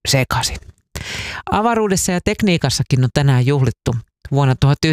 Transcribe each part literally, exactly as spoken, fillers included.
sekaisin. Avaruudessa ja tekniikassakin on tänään juhlittu. Vuonna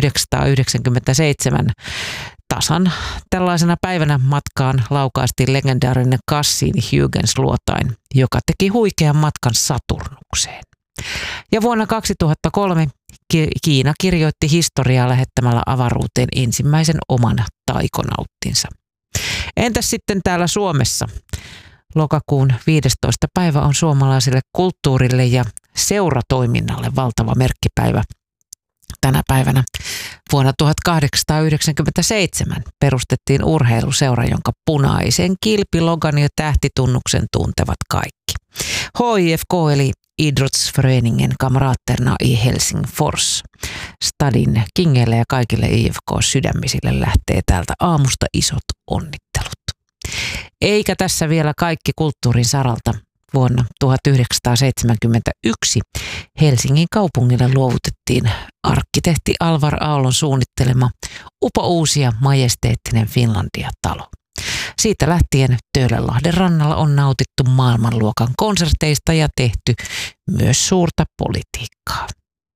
tuhatyhdeksänsataayhdeksänkymmentäseitsemän tasan tällaisena päivänä matkaan laukaistiin legendaarinen Cassini-Huygens luotain, joka teki huikean matkan Saturnukseen. Ja vuonna kaksituhattakolme Kiina kirjoitti historiaa lähettämällä avaruuteen ensimmäisen oman taikonauttinsa. Entäs sitten täällä Suomessa? Lokakuun viidestoista päivä on suomalaiselle kulttuurille ja seuratoiminnalle valtava merkkipäivä. Tänä päivänä vuonna tuhatkahdeksansataayhdeksänkymmentäseitsemän perustettiin urheiluseura, jonka punaisen kilpilogan ja tähtitunnuksen tuntevat kaikki. H I F K eli Idrottsföreningen Kamraterna i Helsingfors. Stadin kingeille ja kaikille I F K-sydämisille lähtee täältä aamusta isot onnittelut. Eikä tässä vielä kaikki kulttuurin saralta. Vuonna tuhatyhdeksänsataaseitsemänkymmentäyksi Helsingin kaupungille luovutettiin arkkitehti Alvar Aallon suunnittelema upouusi ja majesteettinen Finlandia-talo. Siitä lähtien Töölönlahden rannalla on nautittu maailmanluokan konserteista ja tehty myös suurta politiikkaa.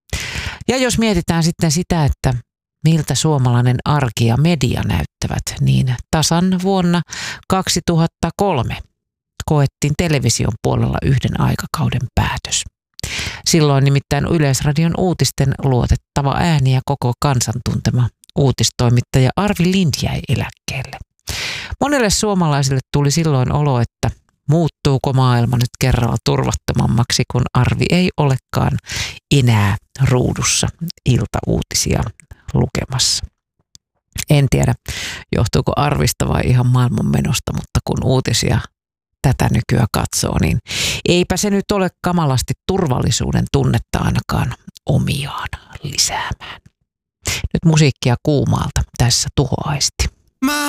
Ja jos mietitään sitten sitä, että miltä suomalainen arki ja media näyttävät, niin tasan vuonna kaksituhattakolme koettiin television puolella yhden aikakauden päätös. Silloin nimittäin Yleisradion uutisten luotettava ääni ja koko kansan tuntema uutistoimittaja Arvi Lind jäi eläkkeelle. Monelle suomalaisille tuli silloin olo, että muuttuuko maailma nyt kerralla turvattomammaksi, kun Arvi ei olekaan enää ruudussa iltauutisia lukemassa. En tiedä, johtuuko Arvista vai ihan maailman menosta, mutta kun uutisia tätä nykyään katsoo, niin eipä se nyt ole kamalasti turvallisuuden tunnetta ainakaan omiaan lisäämään. Nyt musiikkia kuumaalta, tässä Tuhoaisti.